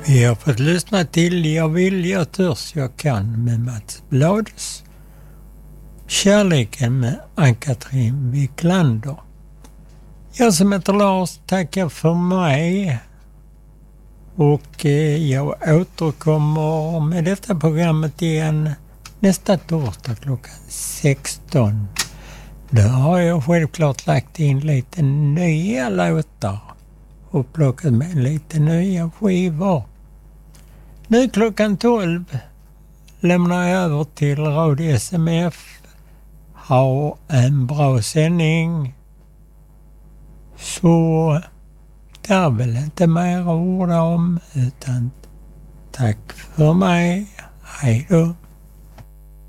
Vi har fått lyssna till Jag vill, jag törs, jag kan med Mats Blades. Kärleken med Ann-Katrin Wiklander. Jag som heter Lars tackar för mig. Och jag återkommer med detta programmet igen nästa torsdag klockan 16. Där har jag självklart lagt in lite nya låtar och plockat med lite nya skivor. Nu klockan 12 lämnar jag över till Radio SMF. Ha en bra sändning. Så det är väl inte mer att orda om, utan tack för mig. Hej då.